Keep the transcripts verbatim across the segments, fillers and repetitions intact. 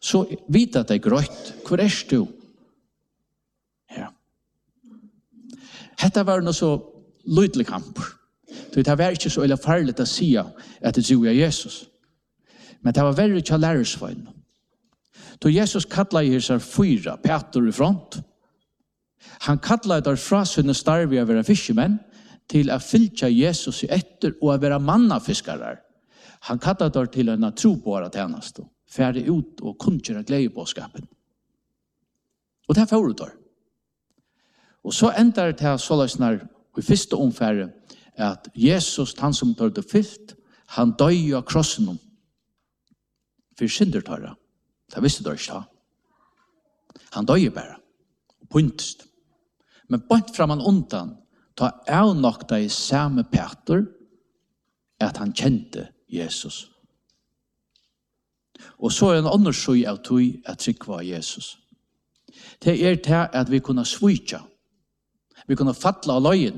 så vet at det er grøtt. Hvor er du? Ja. Dette var noe så lydelig kamp. Det var ikke så eller farligt å si at det tror jeg Jesus. Men det var veldig ikke lærersveien. Då Jesus kallar i seg fyra, Peter i front. Han kallar der fra sine starve å være fiskemenn til å fylke Jesus i etter og å være mannafiskere. Han kallar der til en tro på våre tjeneste. Færdig ut og kunngjøre gledebåskapen. Og det er for der. Og så ender det til så løsner i første omfære at Jesus, han som tar det fyllt, han døg av krossen om. For syndertøyre. Det visste du ikke. Han døg bare. Og pyntest. Men bort fra man undan, ta avnokta i samme Peter, at han kjente Jesus. Og så er en undersøy av tog at trykva Jesus. Det er til at vi kunne svitja. Vi kunne fattla av løyen.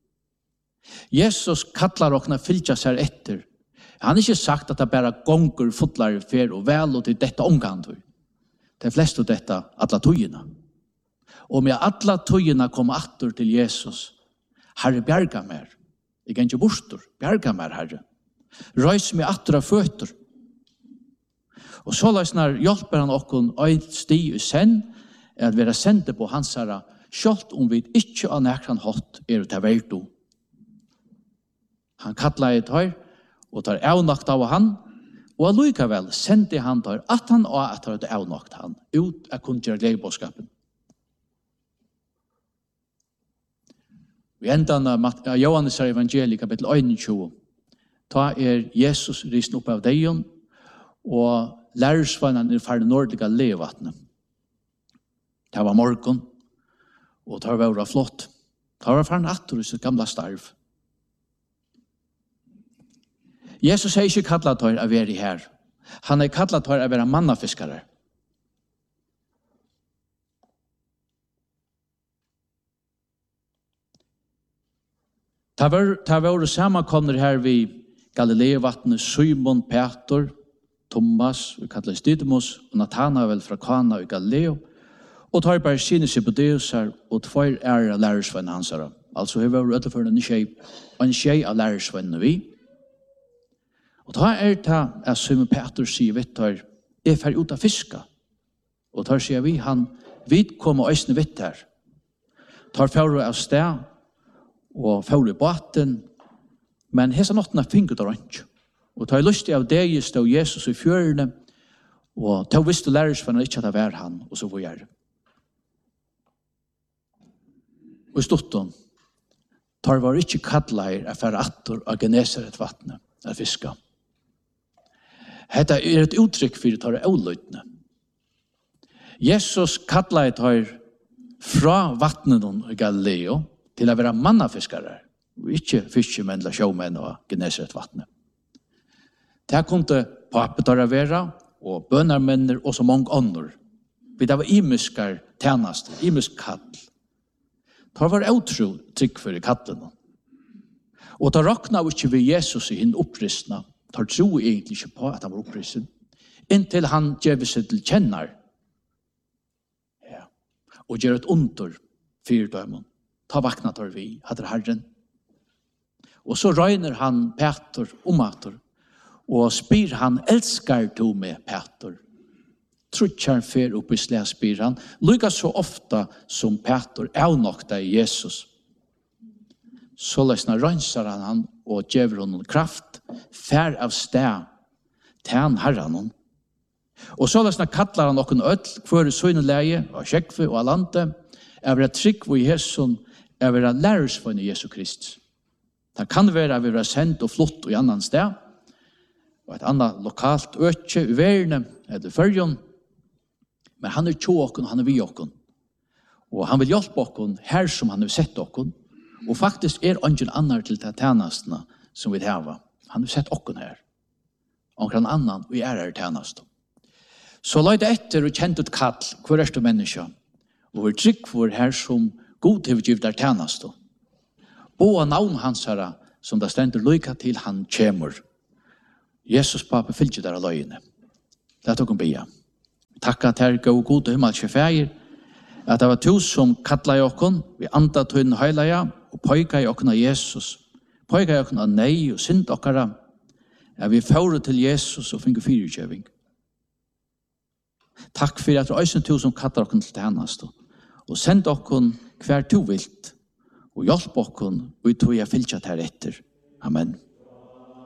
Jesus kallar okna fylgja seg etter. Han har ikke sagt at det bare gonger fotlar fer og vel og til dette omgang. Det fleste av dette alle togene. Og med alle togene kom atter til Jesus. Herre, bjerga mer. Jeg kan ikke borster. Bjerga mer, Herre. Røys med atter av føtter. Og så løsner hjelper han okken øyd sti i senn at vi er sendte på hans herre selv om vi ikke av nærkran hatt er til verdo. Han kallar et høyr og tar avnakt av han, og allikevel sendte han tar at han og at han tar avnakt han, ut av kunngjøre gledebåskapen. Vi enda av Johannes evangeliet kapittel tjueen, ta er Jesus risen opp av deion, og lærersvannan er ferdig nordliga levattnet. Det var morgon, og det var flott. Det var ferdig atter i sitt gamla starv. Jesus har ikke kallat til å være her. Han har kallat til å være mannafiskere. Det var, det var sammenkomner her ved Galileavattnet, Simon, Peter, Thomas, vi kallar Didymus, og Nathanael fra Kana i Galileo, og tar bare sine Zebedeus her, og tvær er lærersvenn hans her. Altså, vi var utenfor en skje, en skje av lærersvennene vi. Og da er det at Simon Peter sier, vet du, jeg fer ut av fiska. Og da sier vi, han vidt kommer øsne vidt her. Tar fjord av sted, og fjord i båten, men hesa nottene finket av rønt. Og tar lyst av det, stod Jesus i fjørene, og da visste lærersvennen ikke at det var han, og så var jeg. Og i stotten, tar var ikke kattleir av færre atter av Genesaret vattnet, av fiska. Hetta er et uttrykk for det tar avløytene. Jesus kattleir tar fra vattnet i Galileo til å være mannafiskere, og ikke fiskemenn eller sjåmenn av Genesaret vattnet. Det kunne papetar være, og bønarmenner, og så mange andre. Det var imiskar tjeneste, imisk kall. Det var utro trygg for i kattene. Og det rakna ikke ved Jesus i hinn oppristna. Det tro egentlig ikke på at han var oppristen. Inntil han gjør seg til kjenner. Ja. Og gjør et under fyrdømen. Ta vakna tar vi, hadde Herren. Og så røyner han Peter om atter. Og spyr han, elskar du med Peter? Trutjar fer opp i slæ spyr han. Lykka så ofta som Peter avnokta i Jesus. Så løsna røynsar han han og gjever honom kraft, fær av sted, tæn herran. Og så løsna kallar han okken ødel, hver søyne leie, og kjekve og alante, er vera trygg i Jesus, er vera lærersvann i Jesu Krist. Det kan være at vi er sendt og flott i annan sted, og et annet lokalt økje i verden, eller førjon, men han er tjo okken, han er vi okken. Og han vil hjelpe okken her som han har sett okken, og faktisk er ingen annar til de tjenestene som vi har. Han har sett okken her. Og en annan, vi er her tjeneste. Så la det etter og kjent et kall, hver er det menneske, og vi trygg for her som god til vi giver der tjeneste. Og navn hans her, som det stender lykka til han kjemur. Jesus pappa fylgjer der av løgene. Det er tog om bia. Takka til gå god og himmelske feir, at det var to som kattla i okkon, vi anda tøyden heilaja, og poika i okkon av Jesus, poika i okkon av nei og synd okkara, at vi fører til Jesus og finner fyrirkjøving. Takk for at det er også to som kattler okkon til tjenest, og send okkon hver to vilt, og hjelp okkon, og vi tog jeg fylkjat her etter. Amen.